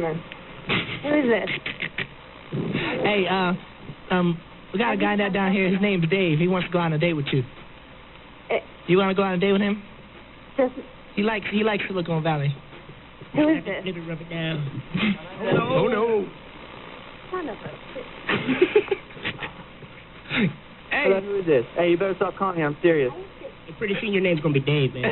woman. Who is this? Hey, we got a guy down here. His name's Dave. He wants to go on a date with you. You want to go on a date with him? He likes Silicon Valley. Who is this? Let me rub it down. Oh no. Son of a Hey. Hello, who is this? Hey, you better stop calling me. I'm serious. Pretty soon your name's gonna be Dave, man.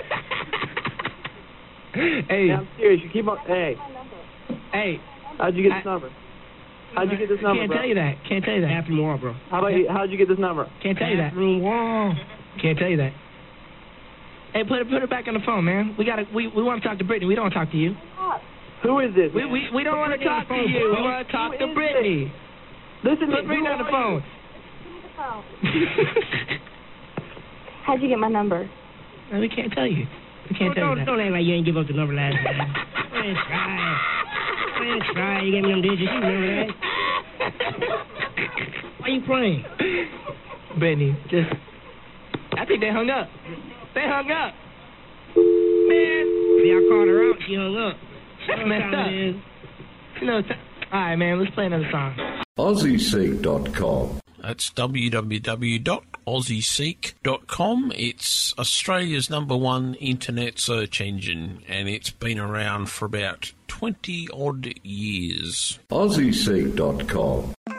Hey. I'm serious. You keep on. Hey. Hey. How'd you get this number? How'd you get this number, Can't bro? tell you that. Can't tell you that. Bathroom wall, bro. How'd you get this number? Can't tell you that. Bathroom wall. Can't tell you that. Hey, put it back on the phone, man. We want to talk to Brittany. We don't want to talk to you. Who is this? We don't want to talk to you. We want to talk to Brittany. Listen to me. Put Brittany on the phone. How'd you get my number? No, we can't tell you. We can't tell you that. Don't act like you ain't give up the number last time. Go ahead, try. You gave me them digits. You remember that? Why you playing? Brittany, I think they hung up. They hung up. Man. See, I called her out. She hung up. That's messed up. You know, all right, man, let's play another song. AussieSeek.com. That's www.aussieseek.com. It's Australia's #1 internet search engine, and it's been around for about 20-odd years. AussieSeek.com.